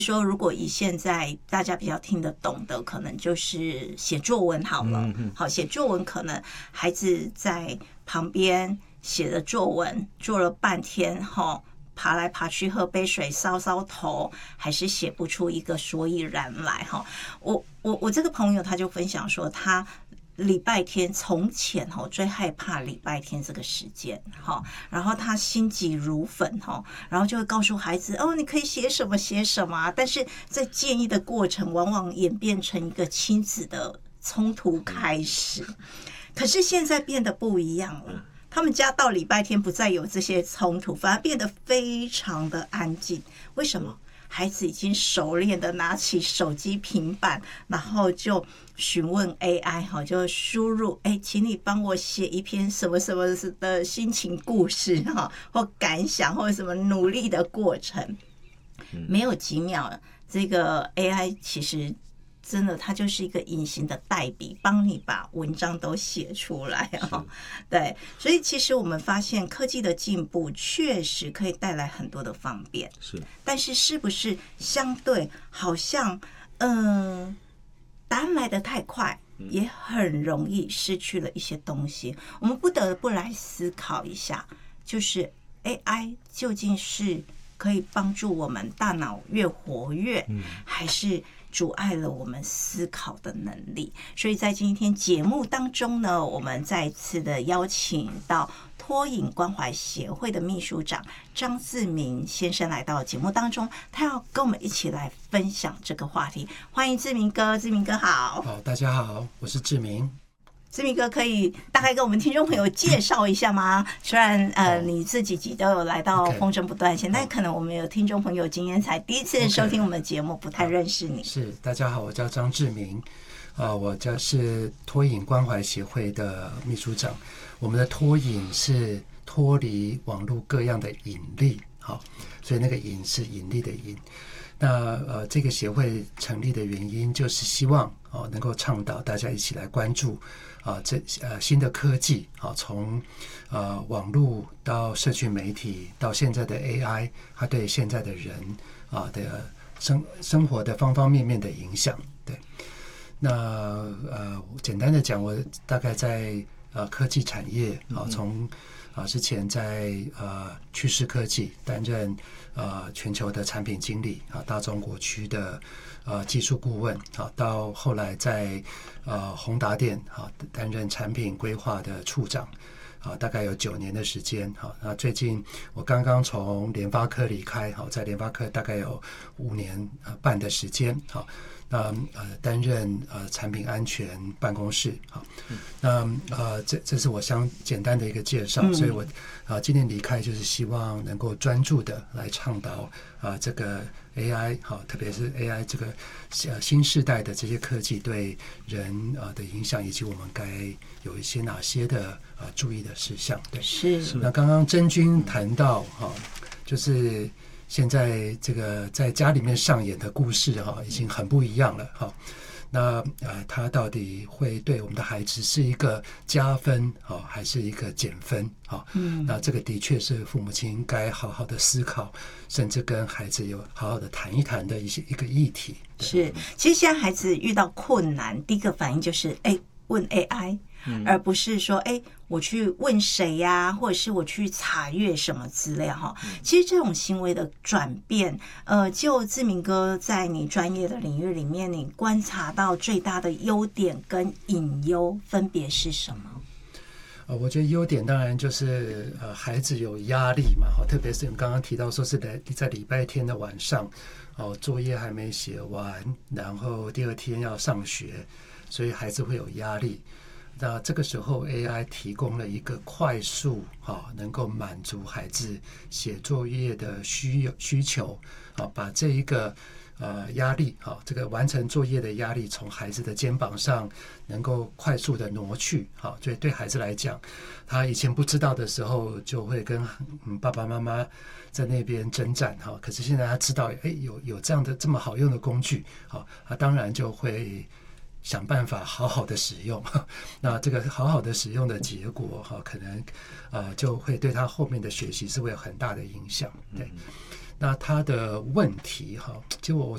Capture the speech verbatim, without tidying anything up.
说如果以现在大家比较听得懂的，可能就是写作文好了。嗯、好，写作文可能孩子在旁边写的作文做了半天，哈，爬来爬去喝杯水搔搔头，还是写不出一个所以然来。哈，我我我这个朋友他就分享说，他礼拜天从前哈最害怕礼拜天这个时间哈，然后他心急如焚哈，然后就会告诉孩子哦，你可以写什么写什么、啊，但是在建议的过程往往演变成一个亲子的冲突开始。可是现在变得不一样了，他们家到礼拜天不再有这些冲突，反而变得非常的安静。为什么？孩子已经熟练的拿起手机平板，然后就询问 A I 哈，就输入哎，请你帮我写一篇什么什么的心情故事哈，或感想，或者什么努力的过程。没有几秒，这个 A I 其实真的它就是一个隐形的代笔，帮你把文章都写出来哦。对，所以其实我们发现科技的进步确实可以带来很多的方便， 是， 但是是不是相对好像嗯、呃，答案来得太快，也很容易失去了一些东西。我们不得不来思考一下，就是 A I 究竟是可以帮助我们大脑越活跃，还是阻碍了我们思考的能力？所以在今天节目当中呢，我们再次的邀请到托引关怀协会的秘书长张志明先生来到节目当中，他要跟我们一起来分享这个话题。欢迎志明哥，志明哥好。 好，大家好，我是志明。 志明哥可以大概跟我们听众朋友介绍一下吗？虽然呃你这几集都有来到风筝不断线， okay. 但可能我们有听众朋友今天才第一次收听我们的节目， okay. 不太认识你。 是，大家好，我叫张志明，呃，我叫是托引关怀协会的秘书长。我们的托引是脱离网络各样的引力，好，所以那个引是引力的引。那呃，这个协会成立的原因就是希望哦，能够倡导大家一起来关注啊，这呃新的科技啊，从呃网络到社群媒体到现在的 A I， 它对现在的人啊的生生活的方方面面的影响。对，那呃简单的讲，我大概在呃科技产业啊，从啊之前在呃趋势科技担任呃全球的产品经理啊，大中国区的呃技术顾问啊，到后来在呃宏达电啊担任产品规划的处长啊，大概有九年的时间啊。那最近我刚刚从联发科离开，好，在联发科大概有五年半的时间啊。那呃担任呃产品安全办公室啊，那呃这这是我相简单的一个介绍，嗯、所以我啊、呃、今年离开就是希望能够专注的来倡导啊、呃、这个 A I 好、啊，特别是 A I 这个呃新世代的这些科技对人啊的影响，以及我们该有一些哪些的啊注意的事项。对， 是。 那刚刚真君谈到哈、啊，就是现在这个在家里面上演的故事哈、啊，已经很不一样了哈、啊。那呃，它到底会对我们的孩子是一个加分啊，还是一个减分啊？嗯，那这个的确是父母亲该好好的思考，甚至跟孩子有好好的谈一谈的一些一个议题。 是，其实现在孩子遇到困难，第一个反应就是哎，问 A I。嗯、而不是说哎，我去问谁呀、啊，或者是我去查阅什么资料哈。其实这种行为的转变，呃，就志明哥在你专业的领域里面，你观察到最大的优点跟隐忧分别是什么？ 呃，我觉得优点当然就是呃，孩子有压力嘛，特别是你刚刚提到说是在在礼拜天的晚上，哦，作业还没写完，然后第二天要上学，所以孩子会有压力。那这个时候 A I 提供了一个快速啊，能够满足孩子写作业的需需求啊，把这一个呃压力啊，这个完成作业的压力从孩子的肩膀上能够快速的挪去啊，所以对孩子来讲，他以前不知道的时候就会跟嗯爸爸妈妈在那边征战哈，可是现在他知道哎有有这样的这么好用的工具啊，他当然就会想办法好好的使用，那这个好好的使用的结果哈，可能呃就会对他后面的学习是会有很大的影响。对，那他的问题哈，就我